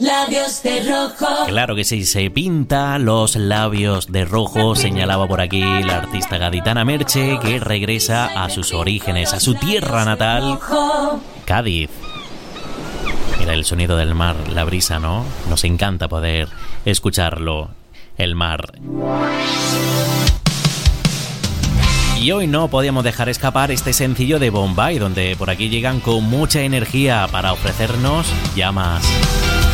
Labios de rojo. Claro que sí, se pinta los labios de rojo, señalaba por aquí la artista gaditana Merche, que regresa a sus orígenes, a su tierra natal, Cádiz. Mira el sonido del mar, la brisa, ¿no? Nos encanta poder escucharlo, el mar. Y hoy no podíamos dejar escapar este sencillo de Bombay, donde por aquí llegan con mucha energía para ofrecernos llamas.